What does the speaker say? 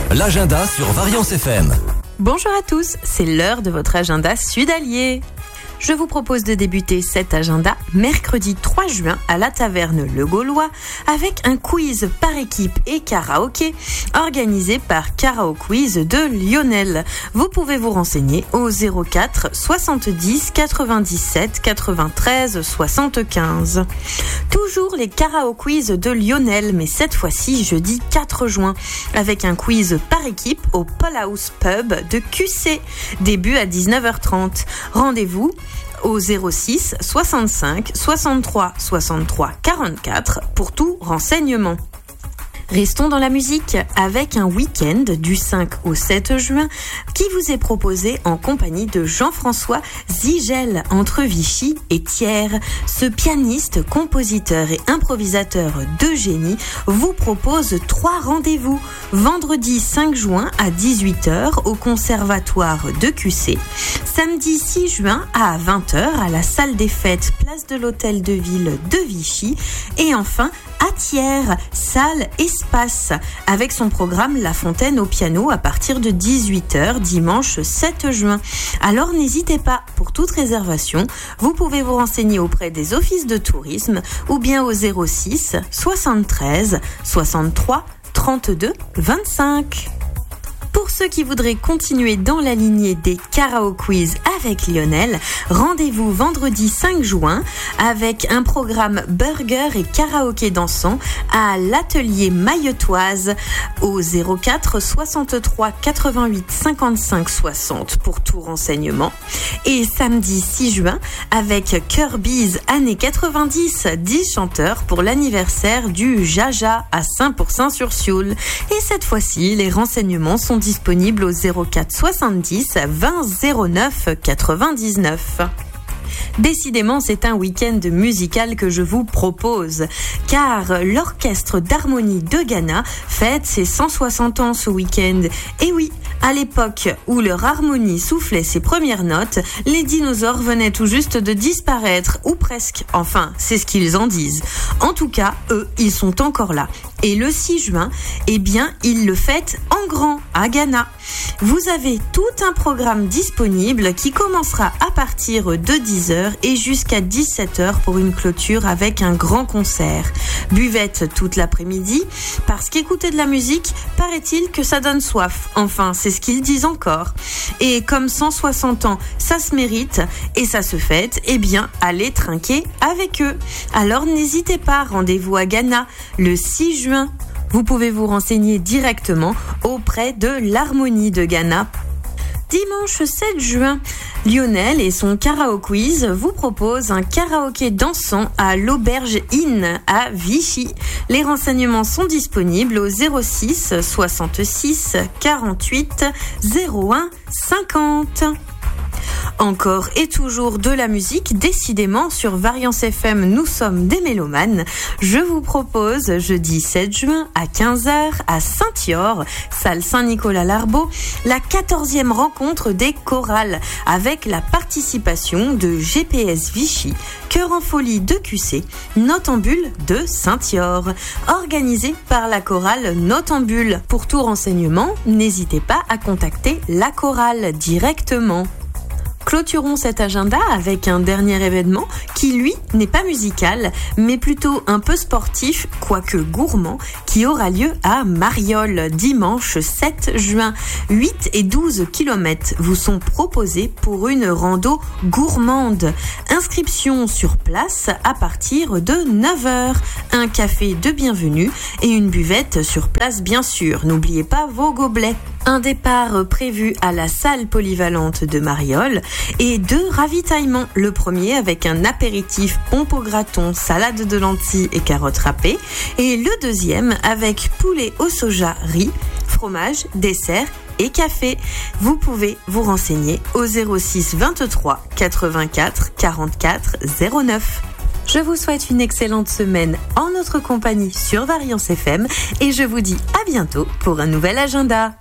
l'agenda sur Variance FM. Bonjour à tous, c'est l'heure de votre agenda Sud-Allier. Je vous propose de débuter cet agenda mercredi 3 juin à la taverne Le Gaulois avec un quiz par équipe et karaoké organisé par Karaoquiz de Lionel. Vous pouvez vous renseigner au 04 70 97 93 75. Toujours les Karaoquiz de Lionel, mais cette fois-ci jeudi 4 juin avec un quiz par équipe au Paul House Pub de QC. Début à 19h30. Rendez-vous au 06 65 63 63 44 pour tout renseignement. Restons dans la musique avec un week-end du 5 au 7 juin qui vous est proposé en compagnie de Jean-François Zigel entre Vichy et Thiers. Ce pianiste, compositeur et improvisateur de génie vous propose 3 rendez-vous. Vendredi 5 juin à 18h au Conservatoire de QC. Samedi 6 juin à 20h à la salle des fêtes, place de l'Hôtel de Ville de Vichy. Et enfin à Thiers, salle Espace, avec son programme La Fontaine au piano à partir de 18h dimanche 7 juin. Alors n'hésitez pas, pour toute réservation, vous pouvez vous renseigner auprès des offices de tourisme ou bien au 06 73 63 32 25. Pour ceux qui voudraient continuer dans la lignée des Karaoquiz avec Lionel, rendez-vous vendredi 5 juin avec un programme burger et karaoké dansant à l'atelier Mailletoise au 04 63 88 55 60 pour tout renseignement. Et samedi 6 juin avec Kirby's années 90, 10 chanteurs pour l'anniversaire du Jaja à Saint-Pourçain-sur-Sioule. Et cette fois-ci, les renseignements sont disponible au 04 70 20 09 99. Décidément, c'est un week-end musical que je vous propose, car l'Orchestre d'harmonie de Ghana fête ses 160 ans ce week-end. Et oui, à l'époque où leur harmonie soufflait ses premières notes, les dinosaures venaient tout juste de disparaître, ou presque. Enfin, c'est ce qu'ils en disent. En tout cas, eux, ils sont encore là. Et le 6 juin, eh bien, ils le fêtent en grand à Ghana. Vous avez tout un programme disponible qui commencera à partir de 10h et jusqu'à 17h pour une clôture avec un grand concert. Buvette toute l'après-midi, parce qu'écouter de la musique, paraît-il que ça donne soif. Enfin, c'est ce qu'ils disent encore. Et comme 160 ans, ça se mérite et ça se fête, eh bien, allez trinquer avec eux. Alors n'hésitez pas, rendez-vous à Ghana le 6 juin. Vous pouvez vous renseigner directement auprès de l'Harmonie de Ghana. Dimanche 7 juin, Lionel et son Karaoquiz vous proposent un karaoké dansant à l'Auberge Inn à Vichy. Les renseignements sont disponibles au 06 66 48 01 50. Encore et toujours de la musique, décidément sur Variance FM, nous sommes des mélomanes. Je vous propose jeudi 7 juin à 15h à Saint-Yor, salle Saint-Nicolas-Larbeau, la 14e rencontre des chorales avec la participation de GPS Vichy, Chœur en folie de QC, Notambule de Saint-Yor, organisé par la chorale Notambule. Pour tout renseignement, n'hésitez pas à contacter la chorale directement. Clôturons cet agenda avec un dernier événement qui, lui, n'est pas musical, mais plutôt un peu sportif, quoique gourmand, qui aura lieu à Mariolle, dimanche 7 juin. 8 et 12 km vous sont proposés pour une rando gourmande. Inscription sur place à partir de 9h. Un café de bienvenue et une buvette sur place, bien sûr. N'oubliez pas vos gobelets. Un départ prévu à la salle polyvalente de Mariolle et 2 ravitaillements. Le premier avec un apéritif pompe au graton, salade de lentilles et carottes râpées. Et le deuxième avec poulet au soja, riz, fromage, dessert et café. Vous pouvez vous renseigner au 06 23 84 44 09. Je vous souhaite une excellente semaine en notre compagnie sur Variance FM et je vous dis à bientôt pour un nouvel agenda.